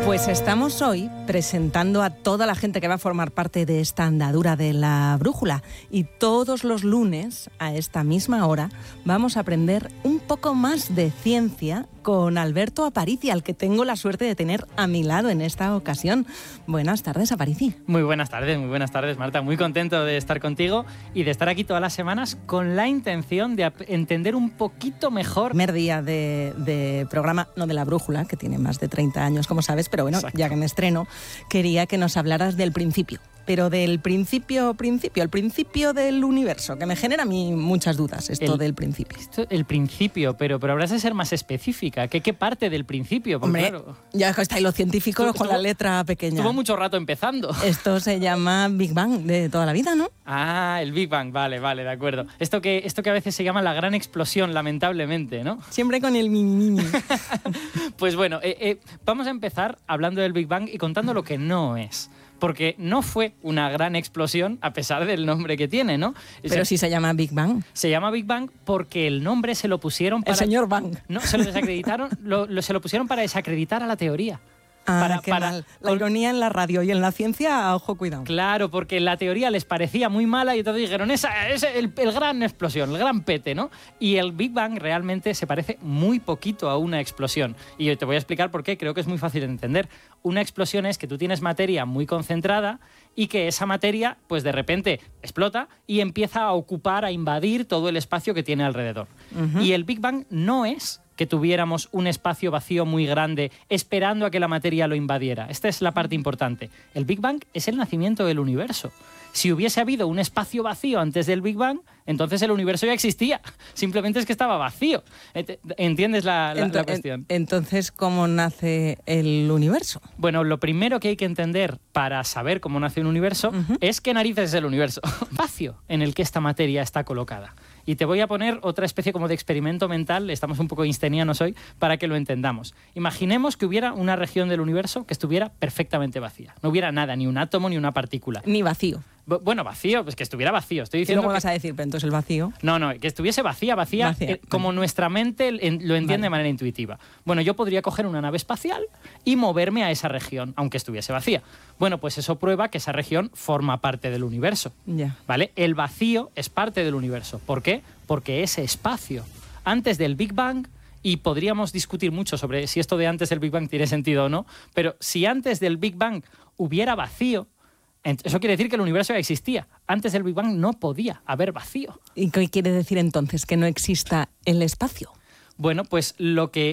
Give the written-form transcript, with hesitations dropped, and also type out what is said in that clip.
Pues estamos hoy presentando a toda la gente que va a formar parte de esta andadura de la brújula, y todos los lunes a esta misma hora vamos a aprender un poco más de ciencia con Alberto Aparici, al que tengo la suerte de tener a mi lado en esta ocasión. Buenas tardes, Aparici. Muy buenas tardes, Marta. Muy contento de estar contigo y de estar aquí todas las semanas con la intención de entender un poquito mejor. Primer día de programa, no de la brújula, que tiene más de 30 años, como sabes, pero bueno, exacto. Ya que me estreno, quería que nos hablaras del principio. Pero del principio, el principio del universo, que me genera a mí muchas dudas, del principio. El principio, pero habrás de ser más específica. ¿Qué parte del principio? Porque, hombre, claro, ya estáis los científicos con la letra pequeña. Estuvo mucho rato empezando. Esto se llama Big Bang de toda la vida, ¿no? Ah, el Big Bang, vale, de acuerdo. Esto que a veces se llama la gran explosión, lamentablemente, ¿no? Siempre con el mini. Pues bueno, vamos a empezar hablando del Big Bang y contando lo que no es. Porque no fue una gran explosión a pesar del nombre que tiene, ¿no? Pero sí se llama Big Bang. Se llama Big Bang porque el nombre se lo pusieron para... El señor Bang. No, se lo desacreditaron, se lo pusieron para desacreditar a la teoría. Qué mal. La ironía en la radio y en la ciencia, ojo, cuidado. Claro, porque la teoría les parecía muy mala y entonces dijeron, esa es el gran explosión, el gran pete, ¿no? Y el Big Bang realmente se parece muy poquito a una explosión. Y yo te voy a explicar por qué, creo que es muy fácil de entender. Una explosión es que tú tienes materia muy concentrada y que esa materia, pues de repente explota y empieza a ocupar, a invadir todo el espacio que tiene alrededor. Uh-huh. Y el Big Bang no es que tuviéramos un espacio vacío muy grande esperando a que la materia lo invadiera. Esta es la parte importante. El Big Bang es el nacimiento del universo. Si hubiese habido un espacio vacío antes del Big Bang, entonces el universo ya existía. Simplemente es que estaba vacío. ¿Entiendes la cuestión? Entonces, ¿cómo nace el universo? Bueno, lo primero que hay que entender para saber cómo nace un universo es qué narices es el universo vacío en el que esta materia está colocada. Y te voy a poner otra especie como de experimento mental, estamos un poco einsteinianos hoy, para que lo entendamos. Imaginemos que hubiera una región del universo que estuviera perfectamente vacía. No hubiera nada, ni un átomo, ni una partícula. Ni vacío. Bueno, vacío, pues que estuviera vacío. Estoy diciendo y luego vas a decir, pero entonces el vacío... No, que estuviese vacía, como nuestra mente lo entiende de manera intuitiva. Bueno, yo podría coger una nave espacial y moverme a esa región, aunque estuviese vacía. Bueno, pues eso prueba que esa región forma parte del universo. Ya. ¿Vale? El vacío es parte del universo. ¿Por qué? Porque ese espacio, antes del Big Bang, y podríamos discutir mucho sobre si esto de antes del Big Bang tiene sentido o no, pero si antes del Big Bang hubiera vacío, eso quiere decir que el universo ya existía. Antes del Big Bang no podía haber vacío. ¿Y qué quiere decir entonces? ¿Que no exista el espacio? Bueno, pues lo que